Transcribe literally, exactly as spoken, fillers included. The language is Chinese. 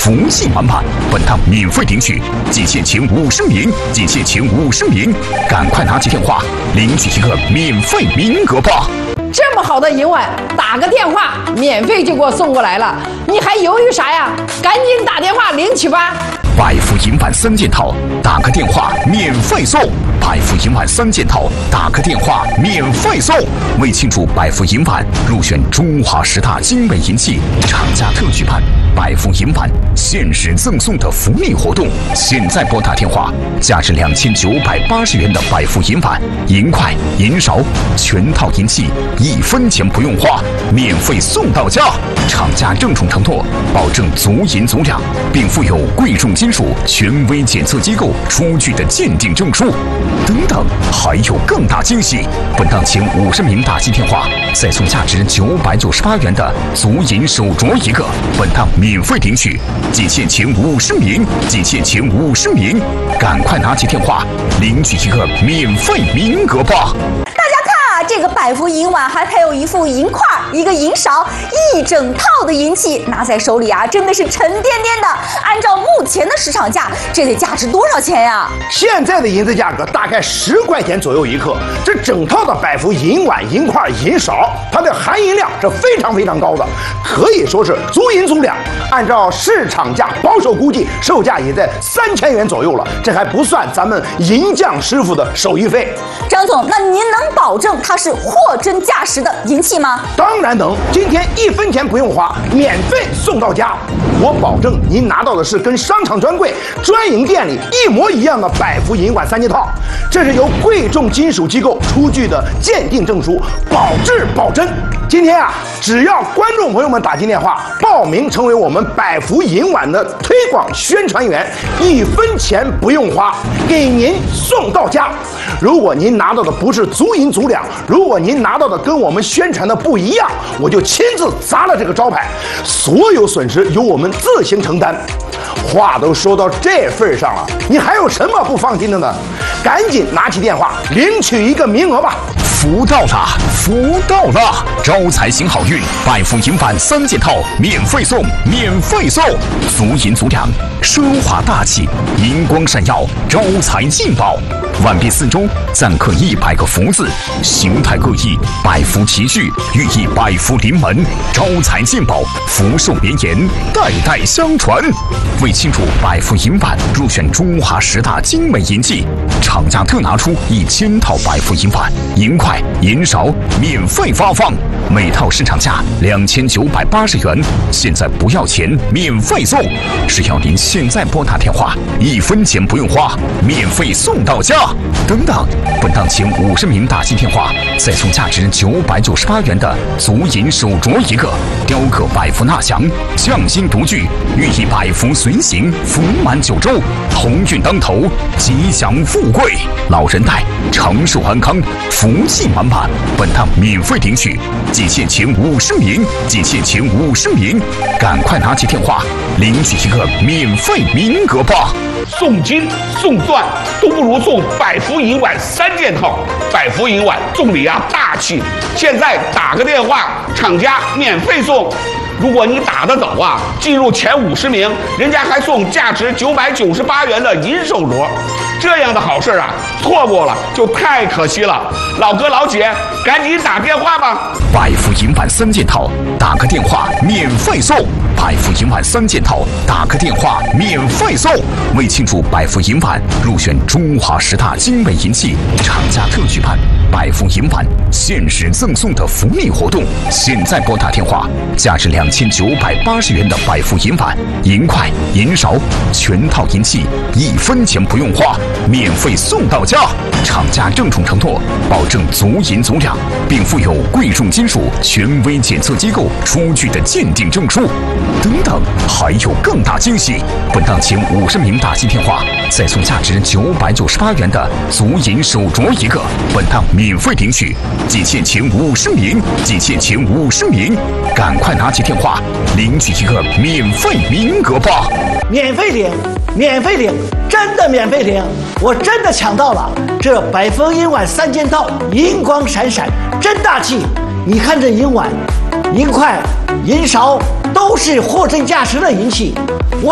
福气满满。本趟免费领取，仅限前五十名，仅限前五十名，赶快拿起电话领取一个免费名额吧！ 这么好的银碗，打个电话免费就给我送过来了，你还犹豫啥呀？赶紧打电话领取吧！ 百福银碗三件套，打个电话免费送。百福银碗三件套，打个电话免费送。为庆祝百福银碗入选中华十大精美银器，厂家特举办百福银碗限时赠送的福利活动，现在拨打电话，价值两千九百八十元的百福银碗、银筷、银勺全套银器，一分钱不用花，免费送到家。厂家郑重承诺，保证足银足两，并附有贵重金属权威检测机构出具的鉴定证书。等等，还有更大惊喜！本档前五十名打进电话，再送价值九百九十八元的足银手镯一个。本档免费领取，仅限前五十名，仅限前五十名，赶快拿起电话领取一个免费名额吧！ 这个百福银碗还配有一副银筷、一个银勺，一整套的银器，拿在手里啊，真的是沉甸甸的。按照目前的市场价，这得价值多少钱呀？ 现在的银子价格大概十块钱左右一克。这整套的百福银碗、银筷、银勺，它的含银量是非常非常高的，可以说是足银足两。按照市场价，保守估计售价也在三千元左右了。这还不算咱们银匠师傅的手艺费。 张总，那您能保证它是货真价实的银器吗？ 当然能，今天一分钱不用花，免费送到家。我保证您拿到的是跟商场专柜、专营店里一模一样的百福银碗三件套，这是由贵重金属机构出具的鉴定证书，保质保真。今天啊，只要观众朋友们打进电话报名成为我们百福银碗的推广宣传员，一分钱不用花，给您送到家。如果您拿到的不是足银足两，如果您拿到的跟我们宣传的不一样，我就亲自砸了这个招牌，所有损失由我们自行承担。话都说到这份上了，你还有什么不放心的呢？赶紧拿起电话领取一个名额吧！ 福到了，福到了！招财行好运，百福银碗三件套免费送，免费送！足银足两，奢华大气，银光闪耀，招财进宝。碗壁四周錾刻一百个福字，形态各异，百福齐聚，寓意百福临门，招财进宝，福寿连延，代代相传。为庆祝百福银碗入选中华十大精美银器，厂家特拿出一千套百福银碗、银筷、银勺免费发放，每套市场价两千九百八十元，现在不要钱，免费送！只要您现在拨打电话，一分钱不用花，免费送到家。等等，本档前五十名打进电话，再送价值九百九十八元的足银手镯一个，雕刻百福纳祥，匠心独具，寓意百福随行，福满九州，鸿运当头，吉祥富贵，老人带，长寿安康，福气满满。本趟免费领取，仅限前五十名，仅限前五十名，赶快拿起电话领取一个免费名额吧！ 送金送钻都不如送百福银碗三件套，百福银碗送礼啊大气！现在打个电话，厂家免费送。如果你打得早啊，进入前五十名，人家还送价值九百九十八元的银手镯。这样的好事啊，错过了就太可惜了。老哥老姐，赶紧打电话吧！ 百福银碗三件套，打个电话免费送。百福银碗三件套，打个电话免费送。为庆祝百福银碗入选中华十大精美银器，厂家特举办百福银碗限时赠送的福利活动，现在拨打电话，价值两千九百八十元的百福银碗、银筷、银勺全套银器，一分钱不用花，免费送到家。厂家郑重承诺，保证足银足两，并附有贵重金属权威检测机构出具的鉴定证书。等等，还有更大惊喜！本档前五十名打进电话，再送价值九百九十八元的足银手镯一个。本档免费领取，仅限前五十名，仅限前五十名，赶快拿起电话领取一个免费名额吧！ 免费领，免费领，真的免费领！我真的抢到了这百福银碗三件套，银光闪闪，真大气！你看这银碗、银筷、银勺都是货真价实的银器，我